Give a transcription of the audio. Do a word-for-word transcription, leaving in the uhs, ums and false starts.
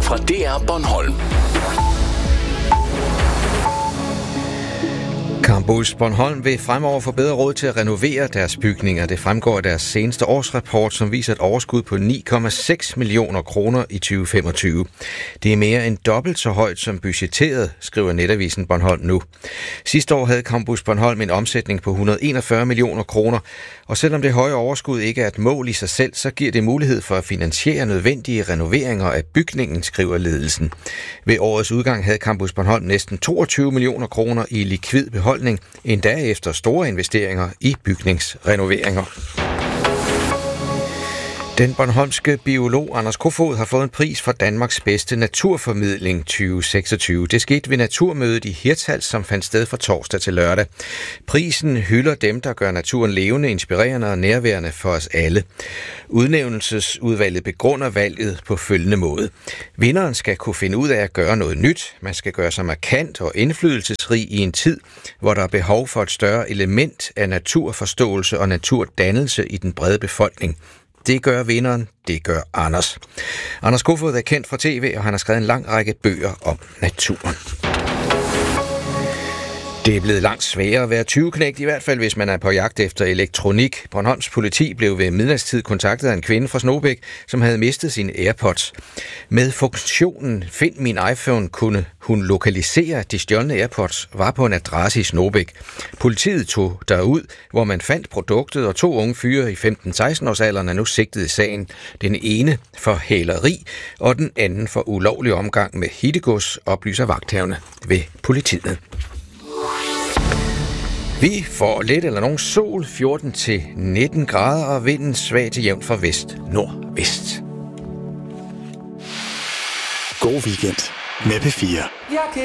fra D R Bornholm. Campus Bornholm vil fremover få bedre råd til at renovere deres bygninger. Det fremgår af deres seneste årsrapport, som viser et overskud på ni komma seks millioner kroner i tyve femogtyve. Det er mere end dobbelt så højt som budgetteret, skriver netavisen Bornholm nu. Sidste år havde Campus Bornholm en omsætning på et hundrede og enogfyrre millioner kroner, og selvom det høje overskud ikke er et mål i sig selv, så giver det mulighed for at finansiere nødvendige renoveringer af bygningen, skriver ledelsen. Ved årets udgang havde Campus Bornholm næsten toogtyve millioner kroner i likvid beholdning, endda efter store investeringer i bygningsrenoveringer. Den bornholmske biolog Anders Kofoed har fået en pris for Danmarks bedste naturformidling tyve seksogtyve. Det skete ved naturmødet i Hirtshals, som fandt sted fra torsdag til lørdag. Prisen hylder dem, der gør naturen levende, inspirerende og nærværende for os alle. Udnævnelsesudvalget begrunder valget på følgende måde. Vinderen skal kunne finde ud af at gøre noget nyt. Man skal gøre sig markant og indflydelsesrig i en tid, hvor der er behov for et større element af naturforståelse og naturdannelse i den brede befolkning. Det gør vinderen, det gør Anders. Anders Kofoed er kendt fra tv, og han har skrevet en lang række bøger om naturen. Det er blevet langt sværere at være tyveknægt, i hvert fald hvis man er på jagt efter elektronik. Bornholms politi blev ved midnatstid kontaktet af en kvinde fra Snobæk, som havde mistet sine AirPods. Med funktionen Find min iPhone kunne hun lokalisere, at de stjålne AirPods var på en adresse i Snobæk. Politiet tog derud, hvor man fandt produktet, og to unge fyre i femten-seksten års alderen er nu sigtet i sagen. Den ene for hæleri, og den anden for ulovlig omgang med hittegods, oplyser vagthavende ved politiet. Vi får lidt eller nogen sol, fjorten til nitten grader, og vinden svag til jævnt fra vest nordvest. God weekend med P fire.